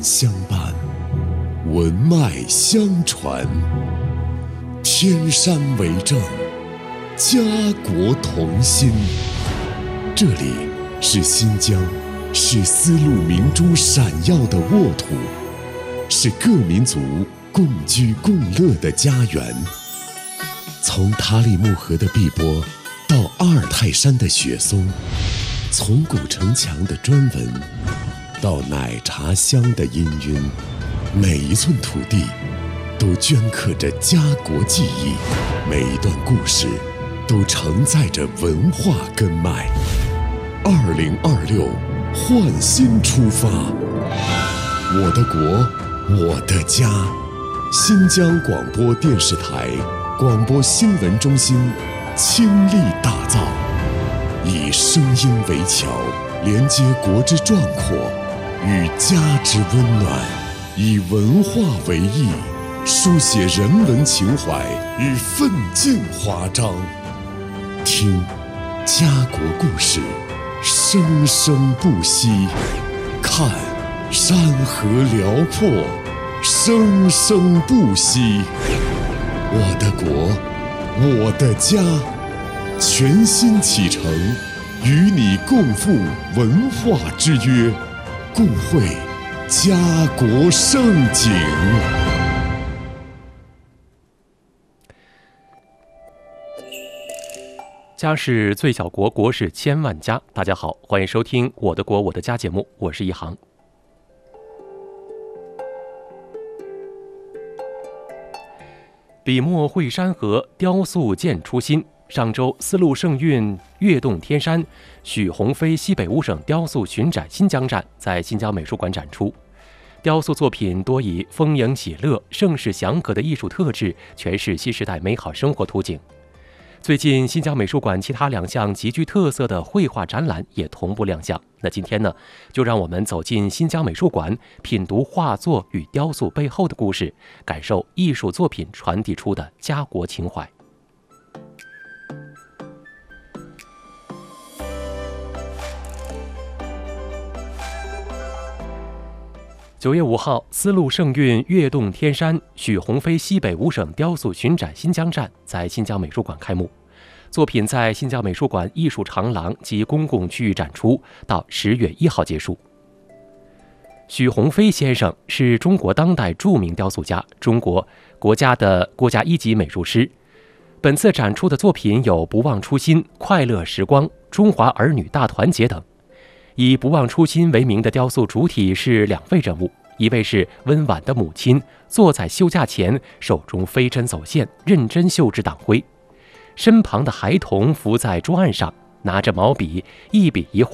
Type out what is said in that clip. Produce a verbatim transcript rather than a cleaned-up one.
相伴，文脉相传，天山为证，家国同心。这里是新疆，是丝路明珠闪耀的沃土，是各民族共居共乐的家园。从塔里木河的碧波到阿尔泰山的雪松，从古城墙的砖纹到奶茶香的氤氲，每一寸土地都镌刻着家国记忆，每一段故事都承载着文化根脉。二零二六，焕新出发，我的国，我的家。新疆广播电视台广播新闻中心倾力打造，以声音为桥，连接国之壮阔与家之温暖，以文化为翼，书写人文情怀与奋进华章。听家国故事，生生不息；看山河辽阔，生生不息。我的国，我的家，全新启程，与你共赴文化之约，共绘家国盛景。 家是最小国，国是千万家。大家好，欢迎收听《我的国我的家》节目，我是一航。笔墨绘山河，雕塑见初心。上周，丝路盛韵跃动天山，许鸿飞西北五省雕塑巡展新疆站在新疆美术馆展出。雕塑作品多以丰盈喜乐、盛世祥和的艺术特质，诠释新时代美好生活图景。最近，新疆美术馆其他两项极具特色的绘画展览也同步亮相。那今天呢，就让我们走进新疆美术馆，品读画作与雕塑背后的故事，感受艺术作品传递出的家国情怀。九月五号，丝路盛韵跃动天山，许鸿飞西北五省雕塑巡展新疆站在新疆美术馆开幕。作品在新疆美术馆艺术长廊及公共区域展出，到十月一号结束。许鸿飞先生是中国当代著名雕塑家，中国国家的国家一级美术师。本次展出的作品有《不忘初心》《快乐时光》《中华儿女大团结》等。以不忘初心为名的雕塑主体是两位人物，一位是温婉的母亲，坐在绣架前，手中飞针走线，认真绣制党徽；身旁的孩童伏在桌案上，拿着毛笔，一笔一画